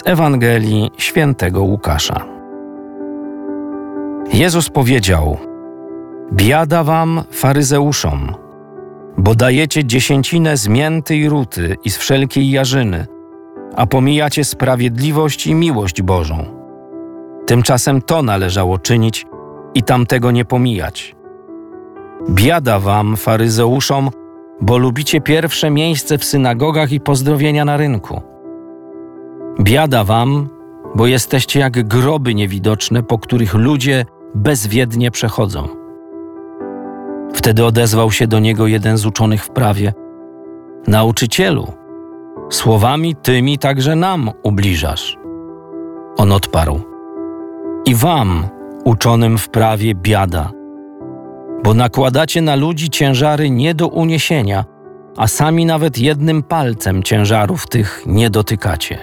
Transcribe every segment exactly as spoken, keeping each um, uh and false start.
Z Ewangelii Świętego Łukasza. Jezus powiedział: biada wam, faryzeuszom, bo dajecie dziesięcinę z mięty i ruty i z wszelkiej jarzyny, a pomijacie sprawiedliwość i miłość Bożą. Tymczasem to należało czynić i tamtego nie pomijać. Biada wam, faryzeuszom, bo lubicie pierwsze miejsce w synagogach i pozdrowienia na rynku. Biada wam, bo jesteście jak groby niewidoczne, po których ludzie bezwiednie przechodzą. Wtedy odezwał się do niego jeden z uczonych w prawie: Nauczycielu, słowami tymi także nam ubliżasz. On odparł: i wam, uczonym w prawie, biada, bo nakładacie na ludzi ciężary nie do uniesienia, a sami nawet jednym palcem ciężarów tych nie dotykacie.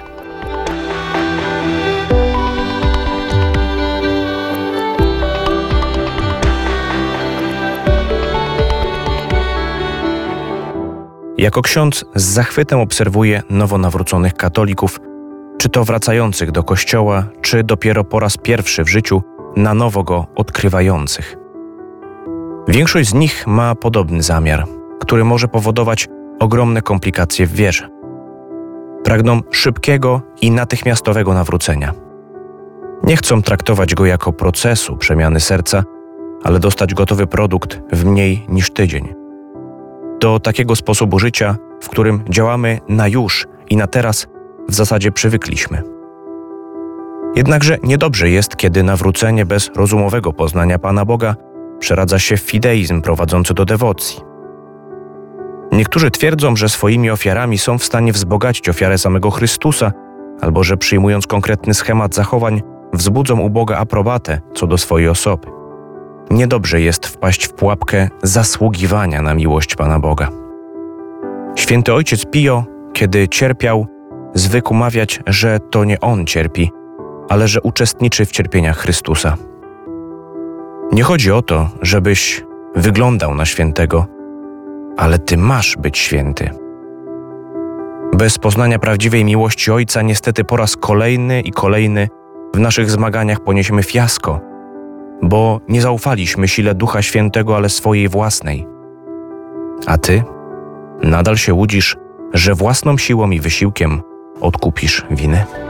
Jako ksiądz z zachwytem obserwuję nowonawróconych katolików, czy to wracających do kościoła, czy dopiero po raz pierwszy w życiu na nowo go odkrywających. Większość z nich ma podobny zamiar, który może powodować ogromne komplikacje w wierze. Pragną szybkiego i natychmiastowego nawrócenia. Nie chcą traktować go jako procesu przemiany serca, ale dostać gotowy produkt w mniej niż tydzień. Do takiego sposobu życia, w którym działamy na już i na teraz, w zasadzie przywykliśmy. Jednakże niedobrze jest, kiedy nawrócenie bez rozumowego poznania Pana Boga przeradza się w fideizm prowadzący do dewocji. Niektórzy twierdzą, że swoimi ofiarami są w stanie wzbogacić ofiarę samego Chrystusa, albo że przyjmując konkretny schemat zachowań wzbudzą u Boga aprobatę co do swojej osoby. Niedobrze jest wpaść w pułapkę zasługiwania na miłość Pana Boga. Święty Ojciec Pio, kiedy cierpiał, zwykł mawiać, że to nie On cierpi, ale że uczestniczy w cierpieniach Chrystusa. Nie chodzi o to, żebyś wyglądał na świętego, ale ty masz być święty. Bez poznania prawdziwej miłości Ojca niestety po raz kolejny i kolejny w naszych zmaganiach poniesiemy fiasko, bo nie zaufaliśmy sile Ducha Świętego, ale swojej własnej. A ty nadal się łudzisz, że własną siłą i wysiłkiem odkupisz winy?